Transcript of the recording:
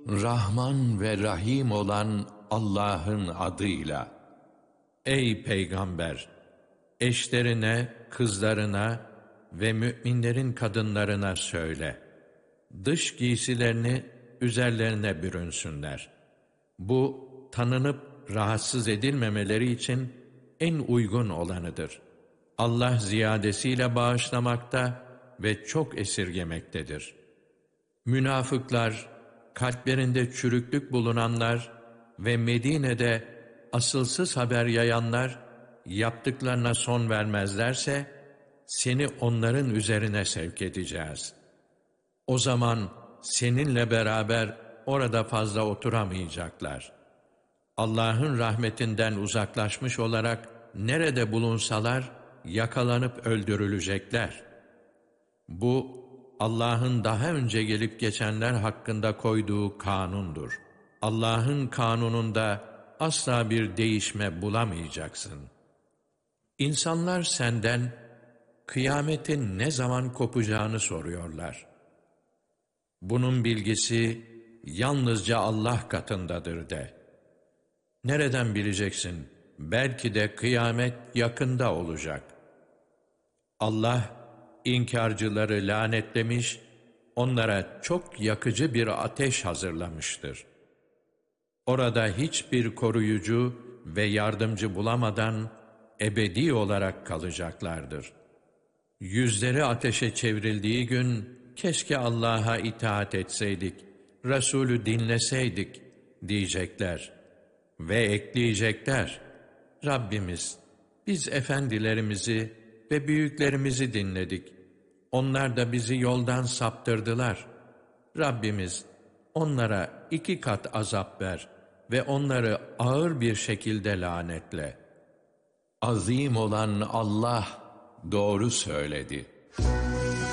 Rahman ve Rahim olan Allah'ın adıyla. Ey Peygamber! Eşlerine, kızlarına ve müminlerin kadınlarına söyle. Dış giysilerini üzerlerine bürünsünler. Bu, tanınıp rahatsız edilmemeleri için en uygun olanıdır. Allah ziyadesiyle bağışlamakta ve çok esirgemektedir. Münafıklar, kalplerinde çürüklük bulunanlar ve Medine'de asılsız haber yayanlar, yaptıklarına son vermezlerse, seni onların üzerine sevk edeceğiz. O zaman seninle beraber orada fazla oturamayacaklar. Allah'ın rahmetinden uzaklaşmış olarak nerede bulunsalar, yakalanıp öldürülecekler. Bu, Allah'ın daha önce gelip geçenler hakkında koyduğu kanundur. Allah'ın kanununda asla bir değişme bulamayacaksın. İnsanlar senden kıyametin ne zaman kopacağını soruyorlar. Bunun bilgisi yalnızca Allah katındadır de. Nereden bileceksin? Belki de kıyamet yakında olacak. Allah İnkarcıları lanetlemiş, onlara çok yakıcı bir ateş hazırlamıştır. Orada hiçbir koruyucu ve yardımcı bulamadan ebedi olarak kalacaklardır. Yüzleri ateşe çevrildiği gün, keşke Allah'a itaat etseydik, Resulü dinleseydik diyecekler. Ve ekleyecekler, Rabbimiz, biz efendilerimizi ve büyüklerimizi dinledik. Onlar da bizi yoldan saptırdılar. Rabbimiz, onlara 2 kat azap ver ve onları ağır bir şekilde lanetle. Azim olan Allah doğru söyledi.